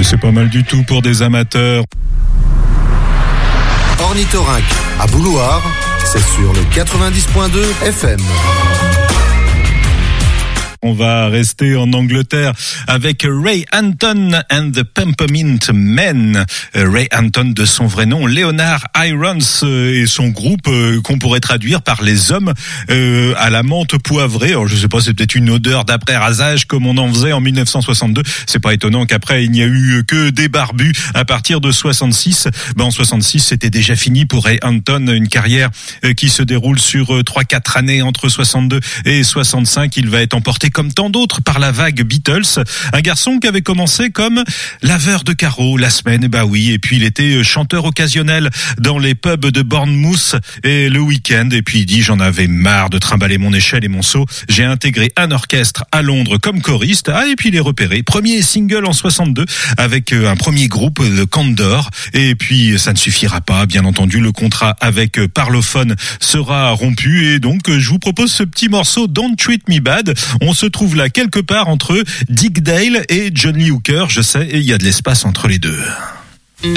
c'est pas mal du tout pour des amateurs. Ornithorynque à Boulouard, c'est sur le 90.2 FM. On va rester en Angleterre avec Ray Anton and the Peppermint Men. Ray Anton de son vrai nom, Leonard Irons, et son groupe qu'on pourrait traduire par les hommes à la menthe poivrée. Alors je sais pas, c'est peut-être une odeur d'après rasage comme on en faisait en 1962. C'est pas étonnant qu'après il n'y a eu que des barbus à partir de 66. En 66, c'était déjà fini pour Ray Anton, une carrière qui se déroule sur 3-4 années entre 62 et 65. Il va être emporté comme tant d'autres par la vague Beatles. Un garçon qui avait commencé comme laveur de carreaux la semaine, et puis il était chanteur occasionnel dans les pubs de Bournemouth et le week-end. Et puis il dit, j'en avais marre de trimballer mon échelle et mon seau. J'ai intégré un orchestre à Londres comme choriste. Et puis il est repéré. Premier single en 62 avec un premier groupe, le Candor. Et puis ça ne suffira pas, bien entendu. Le contrat avec Parlophone sera rompu. Et donc je vous propose ce petit morceau Don't Treat Me Bad. On se trouve là quelque part entre Dick Dale et John Lee Hooker. Je sais, il y a de l'espace entre les deux.